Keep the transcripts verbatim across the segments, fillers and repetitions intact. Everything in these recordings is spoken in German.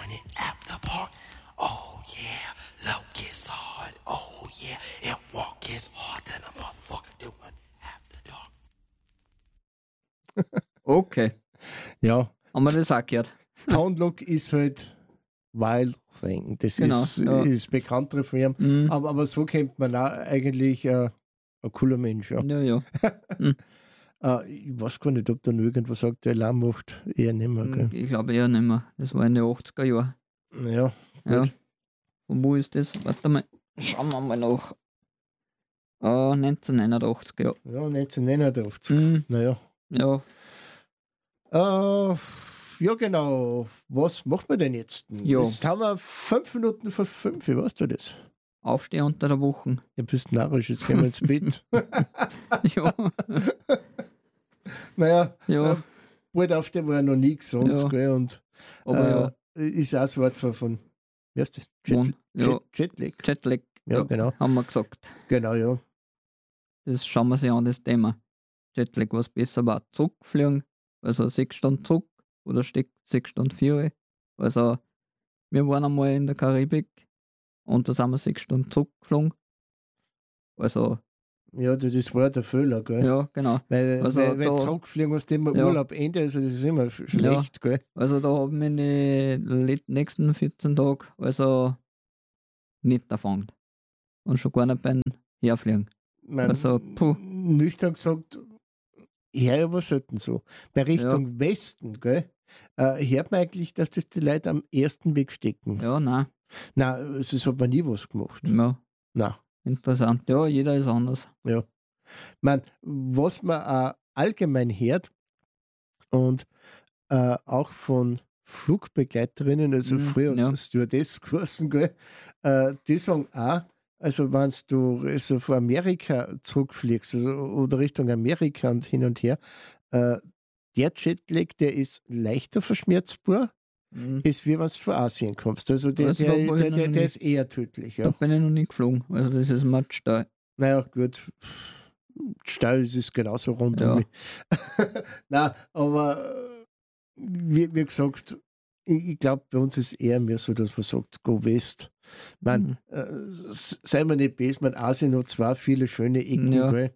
Johnny after park. Oh yeah, look is hard. Oh yeah, and walk is hard than a motherfucker doing after dark. Okay. Ja. Haben wir das auch gehört? Townlock ist halt Wild Thing. Das Genau, ist, ja. ist bekannter von ihm. Mhm. Aber, aber so kennt man auch eigentlich äh, ein cooler Mensch. Ja. Ja, ja. Mhm. Äh, ich weiß gar nicht, ob da noch irgendwas aktuell macht. Eher nicht mehr. Gell? Ich glaube eher nicht mehr. Das war in den achtziger Jahren. Ja, Ja. gut. Und wo ist das? Warte mal. Schauen wir mal nach. Äh, neunzehnhundertneunundachtzig, ja. Ja, neunzehnhundertneunundachtzig. Mhm. Naja. Ja. Äh, ja, genau. Was macht man denn jetzt? Ja. Jetzt haben wir fünf Minuten vor fünf. Wie weißt du das? Aufstehen unter der Woche. Du bist narrisch, jetzt gehen wir ins Bett. Ja. Naja, Ja. äh, bald aufstehen war ja noch nie gesund. Ja. Gell? Und Aber äh, ist auch das Wort von, von wie heißt das? ja. Mon- Jet, ja. Jet, Jetlag. Jetlag. Ja, genau. Haben wir gesagt. Genau, ja. Das schauen wir sich an, das Thema. Jetlag, was besser war. Zurückfliegen, also sechs Stunden zurück oder steck sechs Stunden vier. Also, wir waren einmal in der Karibik und da sind wir sechs Stunden zurückgeflogen. Also, Ja, du, das war der Fehler, gell? ja, genau. Weil, Also weil, weil da- zurückfliegen musst du immer Ja. Urlaub Ende, also das ist immer sch- schlecht, gell? Also, da haben wir in den le- nächsten vierzehn Tagen also nicht erfangen. Und schon gar nicht beim Herfliegen. Man, Also, puh. nüchtern gesagt, her war selten so. Bei Richtung Westen, gell? Äh, hört man eigentlich, dass das die Leute am ersten Weg stecken. Ja, nein. Nein, das hat man nie was gemacht. Ja, Nein. interessant. Ja, jeder ist anders. Ja. Man, was man auch allgemein hört und äh, auch von Flugbegleiterinnen, also Mhm, früher ja. als Stewardess gewesen, gell, äh, die sagen auch, also wenn du also von Amerika zurückfliegst also, oder Richtung Amerika und hin und her, äh, der Jetlag, der ist leichter verschmerzbar, Mhm. ist wie wenn du von Asien kommst. Also der, Also der, da war der, ich der, noch der nie. ist eher tödlich. Da Ja. bin ich noch nie geflogen. Also, das ist Matsch da. Naja, gut. Stall ist genauso rund Ja. um mich. Nein, aber äh, wie, wie gesagt, ich, ich glaube, bei uns ist eher mehr so, dass man sagt, go west. Man, Mhm. äh, s- seien wir nicht böse, man Asien hat zwar viele schöne Ecken, Ja. gell,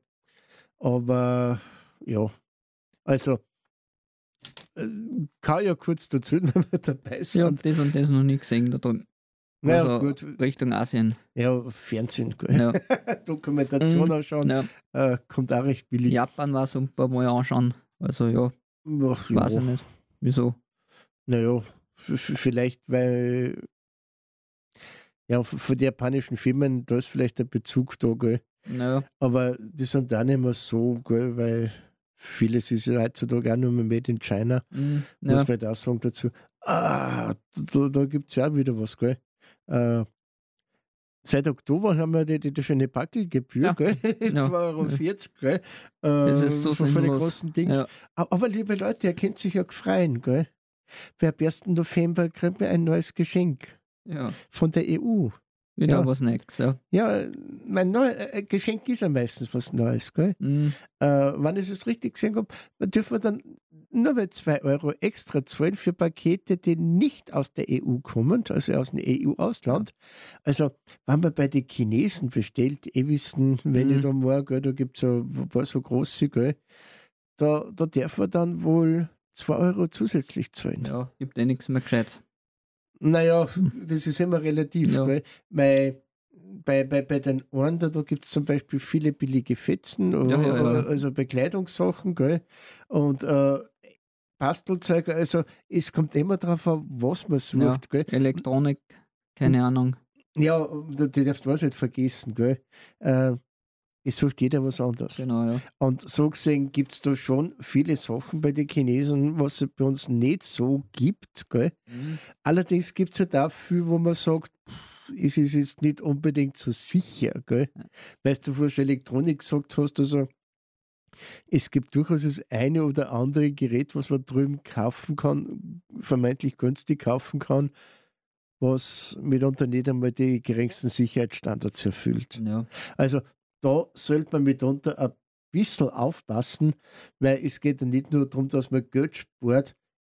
aber ja, also äh, kann ja kurz dazu, wenn wir dabei sind. Ja, das und das noch nie gesehen da drüben. naja, Also, gut, Richtung Asien. ja, Fernsehen, gell. Ja. Dokumentation Mhm. anschauen, Ja. äh, kommt auch recht billig. Japan war super mal anschauen. Also, ja, Ach, weiß ja. ich nicht. Wieso? Naja, f- f- vielleicht, weil ja, f- von den japanischen Filmen, da ist vielleicht ein Bezug da, gell? Naja, Aber die sind auch nicht mehr so, gell? Weil vieles ist ja heutzutage auch nur mehr made in China. mhm. Muss ja. man da sagen dazu. Ah, da, da gibt es ja auch wieder was, gell? Äh, seit Oktober haben wir die, die, die schöne Backelgebühr, Ja. gell? Ja. zwei Euro vierzig, gell? Äh, Das ist so von, von den sinnlos. großen Dings. Ja. Aber, aber liebe Leute, ihr könnt sich ja gefreien, gell? Wer ab ersten November kriegt mir ein neues Geschenk Ja, von der E U. wieder Ja. was Neues, ja. Ja, mein neu, äh, Geschenk ist ja meistens was Neues, gell? Mhm. Äh, wenn ich es richtig gesehen habe, dürfen wir dann nur bei zwei Euro extra zahlen für Pakete, die nicht aus der E U kommen, also aus dem E U-Ausland. Also, wenn man bei den Chinesen bestellt, eh wissen, wenn Mhm. ich da mal, gell, da gibt es so ein paar so große, gell, da, da darf man dann wohl zwei Euro zusätzlich zahlen. Ja, gibt eh nichts mehr gescheit. Naja, das ist immer relativ, Ja. gell? Weil bei, bei, bei den einen, da, da gibt es zum Beispiel viele billige Fetzen, Ja, ja, ja. äh, also Bekleidungssachen, gell? Und äh, Bastelzeug, also es kommt immer darauf an, was man sucht, gell? Elektronik, keine Ahnung. Ja, die die darf man nicht vergessen, gell? Äh, es sucht jeder was anderes. Genau, ja. Und so gesehen gibt es da schon viele Sachen bei den Chinesen, was es bei uns nicht so gibt, gell? Mhm. Allerdings gibt es ja da viel, wo man sagt, pff, es ist jetzt nicht unbedingt so sicher, gell? Ja. Weil du vorhin schon Elektronik gesagt hast, also es gibt durchaus das eine oder andere Gerät, was man drüben kaufen kann, vermeintlich günstig kaufen kann, was mitunter nicht einmal die geringsten Sicherheitsstandards erfüllt. Ja. Also da sollte man mitunter ein bisschen aufpassen, weil es geht ja nicht nur darum, dass man Geld spart,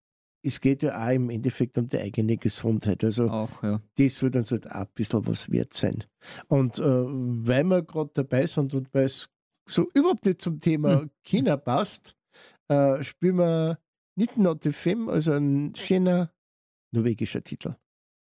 es geht ja auch im Endeffekt um die eigene Gesundheit. Also Auch, ja. das wird uns halt auch ein bisschen was wert sein. Und äh, weil wir gerade dabei sind und weil es so überhaupt nicht zum Thema Hm. China passt, äh, spielen wir nicht Not F M, also ein schöner norwegischer Titel.